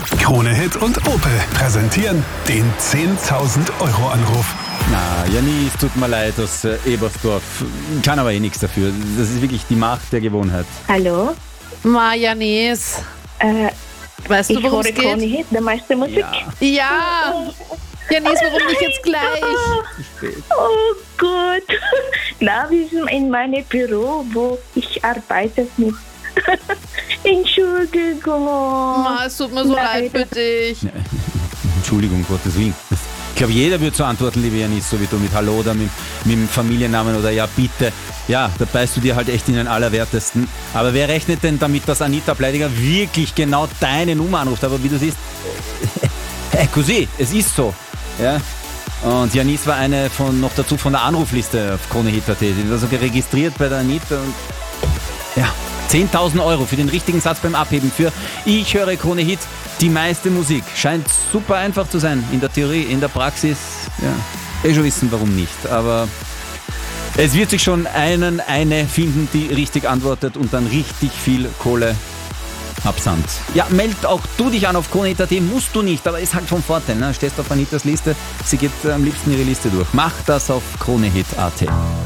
Krone Hit und Opel präsentieren den 10.000 Euro Anruf. Na, Janice, tut mir leid aus Ebersdorf. Kann aber eh nichts dafür. Das ist wirklich die Macht der Gewohnheit. Hallo? Janice. Weißt du, Ich worum höre es Krone geht? Hit, der meiste Musik. Ja. Janice, warum nicht jetzt gleich? Oh Gott. Na, wir sind in meinem Büro, wo ich arbeite nicht. Entschuldigung. Es tut mir so leid für dich. Entschuldigung, Gottes Willen. Ich glaube, jeder würde so antworten, liebe Janice, so wie du mit Hallo oder mit dem Familiennamen oder ja, bitte. Ja, da beißt du dir halt echt in den Allerwertesten. Aber wer rechnet denn damit, dass Anita Pleidiger wirklich genau deine Nummer anruft? Aber wie du siehst, così, es ist so. Ja? Und Janice war eine noch dazu von der Anrufliste auf Krone Hit.at. Die war sogar registriert bei der Anita. Und ja, 10.000 Euro für den richtigen Satz beim Abheben für Ich höre Krone Hit, die meiste Musik. Scheint super einfach zu sein in der Theorie, in der Praxis. Ja, schon wissen, warum nicht. Aber es wird sich schon eine finden, die richtig antwortet und dann richtig viel Kohle absandt. Ja, meld auch du dich an auf Krone Hit.at, musst du nicht, aber ist halt vom Vorteil. Ne? Stehst auf Anitas Liste, sie geht am liebsten ihre Liste durch. Mach das auf Krone Hit.at.